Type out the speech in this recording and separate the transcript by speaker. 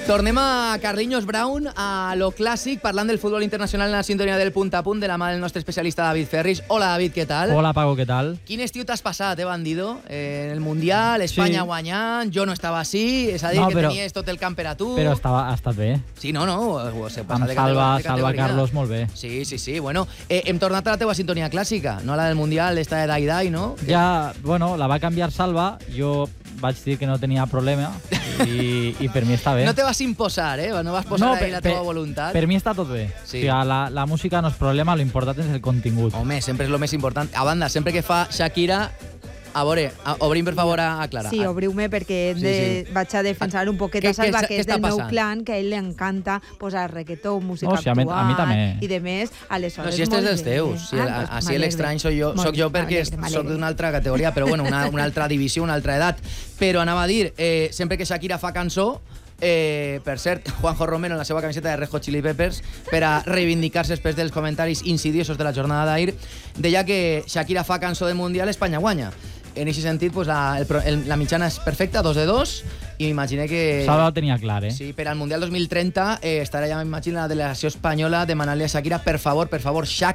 Speaker 1: Tornem a Carlinhos Brown, a lo clàssic, parlant del futbol internacional en la sintonia del punt a punt, de la mà del nostre especialista David Ferris. Hola, David, què tal?
Speaker 2: Hola, Paco, què tal?
Speaker 1: Quin estiu t'has passat, bandido? En el Mundial, Espanya guanyant, jo no estava així, és a dir, que tenies tot el camp per a tu.
Speaker 2: Però ha estat bé.
Speaker 1: Sí, no, se passa
Speaker 2: amb
Speaker 1: de categoria.
Speaker 2: Salva Carlos, molt bé.
Speaker 1: Sí, bueno, hem tornat a la teva sintonia clàssica, no a la del Mundial, esta de Dai, no?
Speaker 2: Ja, bueno, la va canviar Salva, jo vaig dir que no tenia problema i per mi està bé.
Speaker 1: No te vas imposar, no vas posar ahí la teva voluntat.
Speaker 2: Per mi està tot bé.
Speaker 1: Sí.
Speaker 2: O sigui, la música no és problema, l'important és el contingut.
Speaker 1: Home, sempre és el més important. A banda, sempre que fa Shakira... A veure, obrim per favor a Clara.
Speaker 3: Sí, obriu-me perquè vaig a defensar un poquet a Salva, que és del meu clan, que a ell li encanta posar reggaetó, música actual,
Speaker 2: a mi també.
Speaker 3: I de més, aleshores...
Speaker 1: No, si este és dels teus. Així l'estrany soc jo perquè soc d'una altra categoria, però bueno, una altra divisió, una altra edat. Però anava a dir, sempre que Shakira fa cançó, per cert, Juanjo Romero en la seva camiseta de Red Hot Chili Peppers, per a reivindicar-se després dels comentaris insidiosos de la jornada d'ahir, deia que Shakira fa cançó del Mundial, Espanya guanya. En aquest sentit, pues, la mitjana és perfecta, 2-2, i m'imagino que...
Speaker 2: Salva ho tenia clar,
Speaker 1: Sí, per al Mundial 2030 estarà ja, m'imagino, la delegació espanyola demanant-li a Shakira, per favor, Shak,